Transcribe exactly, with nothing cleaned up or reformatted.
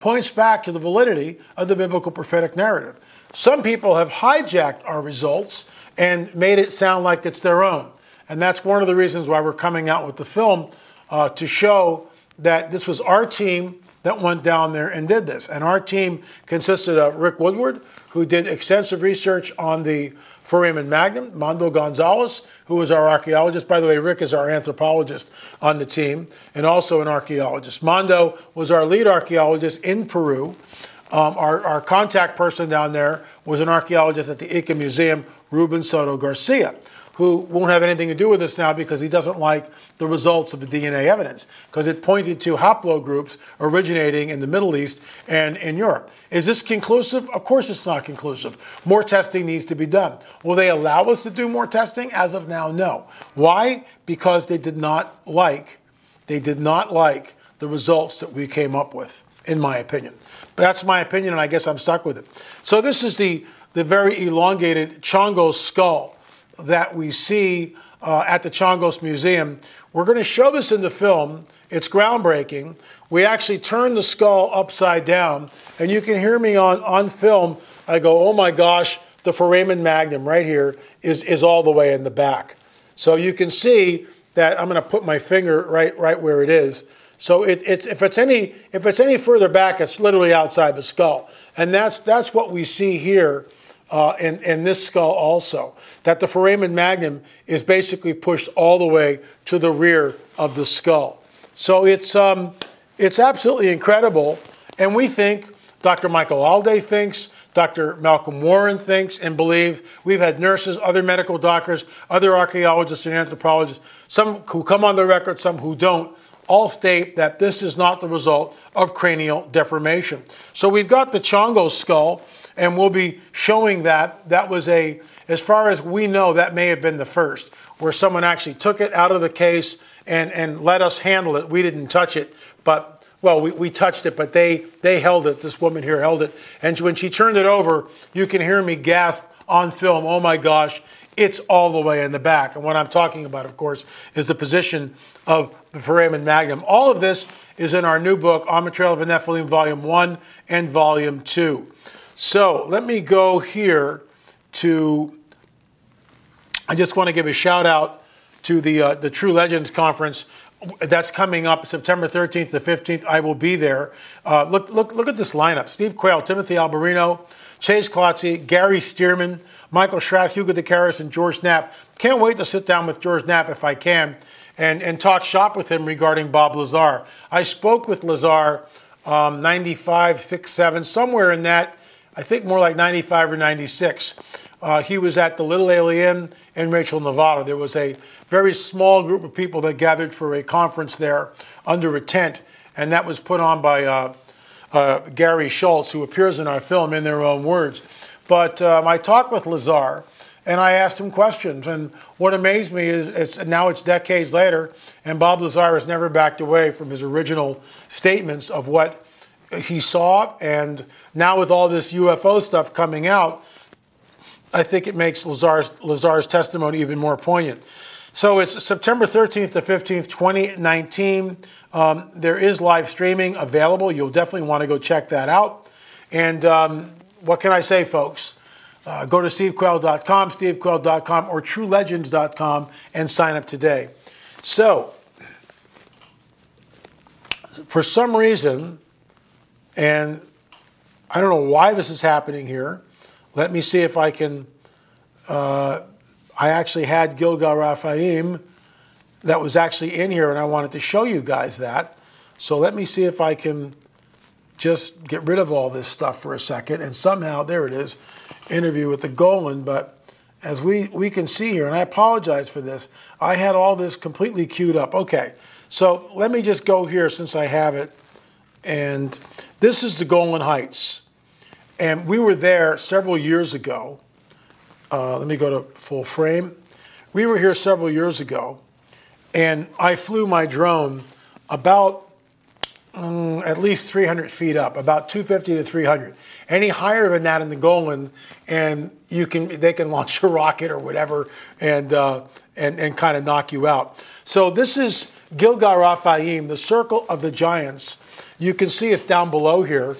points back to the validity of the biblical prophetic narrative. Some people have hijacked our results and made it sound like it's their own. And that's one of the reasons why we're coming out with the film, uh, to show that this was our team that went down there and did this. And our team consisted of Rick Woodward, who did extensive research on the Foramen Magnum, Mondo Gonzalez, who was our archaeologist. By the way, Rick is our anthropologist on the team and also an archaeologist. Mondo was our lead archaeologist in Peru. Um, our, our contact person down there was an archaeologist at the Ica Museum, Ruben Soto Garcia, who won't have anything to do with this now because he doesn't like the results of the D N A evidence, because it pointed to haplogroups originating in the Middle East and in Europe. Is this conclusive? Of course it's not conclusive. More testing needs to be done. Will they allow us to do more testing? As of now, no. Why? Because they did not like, they did not like the results that we came up with, in my opinion. But that's my opinion, and I guess I'm stuck with it. So this is the, the very elongated Chongos skull that we see uh, at the Chongos Museum. We're going to show this in the film. It's groundbreaking. We actually turn the skull upside down, and you can hear me on, on film. I go, oh my gosh, the Foramen Magnum right here is, is all the way in the back. So you can see that I'm going to put my finger right, right where it is. So it, it's, if it's any if it's any further back, it's literally outside the skull. And that's that's what we see here uh, in, in this skull also, that the Foramen Magnum is basically pushed all the way to the rear of the skull. So it's, um, it's absolutely incredible. And we think, Doctor Michael Alday thinks, Doctor Malcolm Warren thinks and believes. We've had nurses, other medical doctors, other archaeologists and anthropologists, some who come on the record, some who don't, all state that this is not the result of cranial deformation. So we've got the Chongos skull, and we'll be showing that. That was a, as far as we know, that may have been the first, where someone actually took it out of the case and, and let us handle it. We didn't touch it, but, well, we, we touched it, but they, they held it. This woman here held it. And when she turned it over, you can hear me gasp on film, oh my gosh, it's all the way in the back. And what I'm talking about, of course, is the position of the Foramen Magnum. All of this is in our new book, On the Trail of the Nephilim, Volume one and Volume two. So let me go here to, I just want to give a shout out to the, uh, the True Legends Conference. That's coming up September thirteenth to fifteenth. I will be there. Uh, look, look, look at this lineup. Steve Quayle, Timothy Alberino, Chase Klotze, Gary Stearman, Michael Schratt, Hugo DeCaris, and George Knapp. Can't wait to sit down with George Knapp if I can and, and talk shop with him regarding Bob Lazar. I spoke with Lazar um, ninety-five, six, seven, somewhere in that, I think more like ninety-five or ninety-six. Uh, he was at the Little Alien in Rachel, Nevada. There was a very small group of people that gathered for a conference there under a tent, and that was put on by uh, uh, Gary Schultz, who appears in our film in their own words. But um, I talked with Lazar, and I asked him questions. And what amazed me is it's, now it's decades later, and Bob Lazar has never backed away from his original statements of what he saw. And now with all this U F O stuff coming out, I think it makes Lazar's, Lazar's testimony even more poignant. So it's September thirteenth to fifteenth, twenty nineteen. Um, there is live streaming available. You'll definitely want to go check that out. And um, what can I say, folks? Uh, go to steve quayle dot com, steve quayle dot com, or true legends dot com and sign up today. So, for some reason, and I don't know why this is happening here, let me see if I can, uh, I actually had Gilgal Raphaim that was actually in here, and I wanted to show you guys that. So let me see if I can just get rid of all this stuff for a second. And somehow, there it is, interview with the Golan. But as we, we can see here, and I apologize for this, I had all this completely queued up. Okay, so let me just go here since I have it. And this is the Golan Heights. And we were there several years ago. Uh, let me go to full frame. We were here several years ago, and I flew my drone about um, at least three hundred feet up, about two fifty to three hundred. Any higher than that in the Golan, and you can they can launch a rocket or whatever, and uh, and and kind of knock you out. So this is Gilgal Raphaim, the Circle of the Giants. You can see it's down below here.